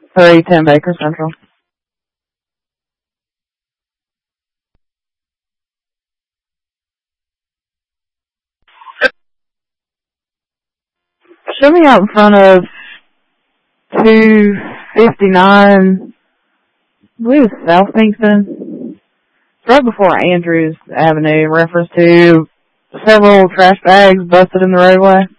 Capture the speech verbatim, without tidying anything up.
three ten Baker Central. Show me out in front of two fifty-nine, I believe it's South Kingston. It's right before Andrews Avenue, in reference to several trash bags busted in the roadway.